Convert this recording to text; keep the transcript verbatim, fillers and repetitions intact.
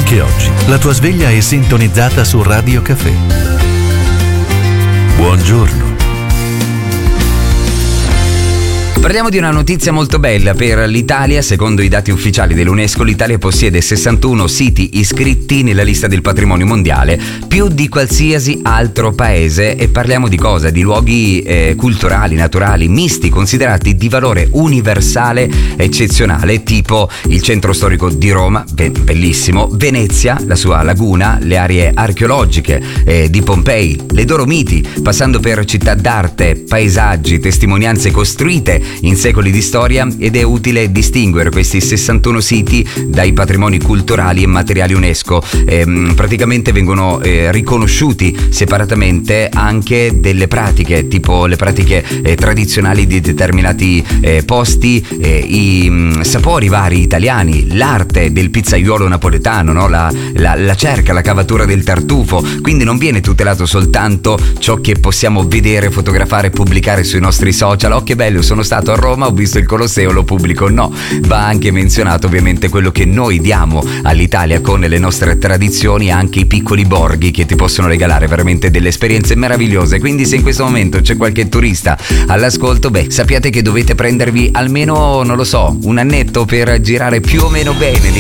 Anche oggi la tua sveglia è sintonizzata su Radio Caffè. Buongiorno. Parliamo di una notizia molto bella per l'Italia. Secondo i dati ufficiali dell'UNESCO, l'Italia possiede sessantuno siti iscritti nella lista del patrimonio mondiale, più di qualsiasi altro paese. E parliamo di cosa? Di luoghi eh, culturali, naturali, misti, considerati di valore universale eccezionale, tipo il centro storico di Roma, be- bellissimo, Venezia, la sua laguna, le aree archeologiche eh, di Pompei, le Dolomiti, passando per città d'arte, paesaggi, testimonianze costruite in secoli di storia. Ed è utile distinguere questi sessantuno siti dai patrimoni culturali e materiali UNESCO. Ehm, praticamente vengono eh, riconosciuti separatamente anche delle pratiche, tipo le pratiche eh, tradizionali di determinati eh, posti, eh, i mh, sapori vari italiani, l'arte del pizzaiolo napoletano, no? la, la, la cerca, la cavatura del tartufo. Quindi non viene tutelato soltanto ciò che possiamo vedere, fotografare e pubblicare sui nostri social. Oh, che bello, sono stato a Roma, ho visto il Colosseo, lo pubblico. No, va anche menzionato ovviamente quello che noi diamo all'Italia con le nostre tradizioni, anche i piccoli borghi che ti possono regalare veramente delle esperienze meravigliose. Quindi se in questo momento c'è qualche turista all'ascolto, beh, sappiate che dovete prendervi almeno, non lo so, un annetto per girare più o meno bene